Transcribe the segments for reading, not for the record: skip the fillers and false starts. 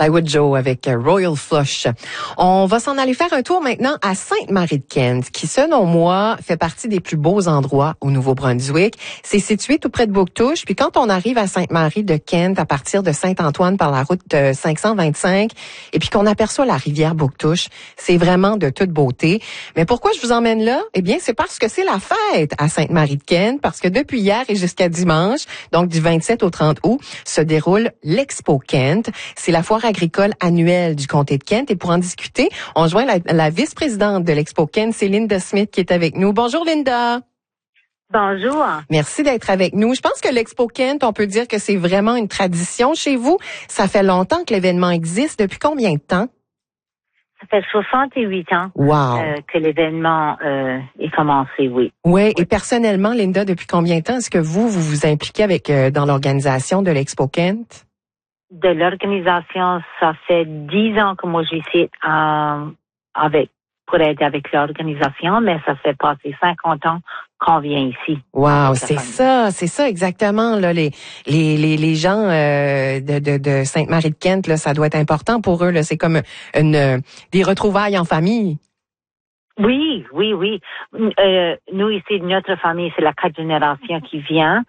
Plywood Joe avec Royal Flush. On va s'en aller faire un tour maintenant à Sainte-Marie-de-Kent, qui, selon moi, fait partie des plus beaux endroits au Nouveau-Brunswick. C'est situé tout près de Bouctouche. Puis quand on arrive à Sainte-Marie-de-Kent, à partir de Saint-Antoine par la route 525, et puis qu'on aperçoit la rivière Bouctouche, c'est vraiment de toute beauté. Mais pourquoi je vous emmène là? Eh bien, c'est parce que c'est la fête à Sainte-Marie-de-Kent, parce que depuis hier et jusqu'à dimanche, donc du 27 au 30 août, se déroule l'Expo Kent. C'est la foire agricole annuelle du comté de Kent. Et pour en discuter, on joint la vice-présidente de l'Expo Kent, c'est Linda Smith qui est avec nous. Bonjour Linda. Bonjour. Merci d'être avec nous. Je pense que l'Expo Kent, on peut dire que c'est vraiment une tradition chez vous. Ça fait longtemps que l'événement existe. Depuis combien de temps? Ça fait 68 ans que l'événement est commencé, oui. Oui, et personnellement, Linda, depuis combien de temps est-ce que vous vous impliquez dans l'organisation de l'Expo Kent? De l'organisation, ça fait 10 ans que moi j'y suis pour aider avec l'organisation, mais ça fait passer 50 ans qu'on vient ici. Wow, c'est ça exactement là. Les gens de Sainte-Marie-de-Kent, là, ça doit être important pour eux. Là, c'est comme des retrouvailles en famille. Oui. Nous ici, notre famille, c'est la 4 générations qui vient.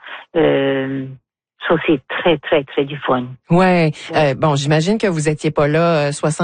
Ça, c'est très, très, très du fun. Ouais. Bon, j'imagine que vous étiez pas là 60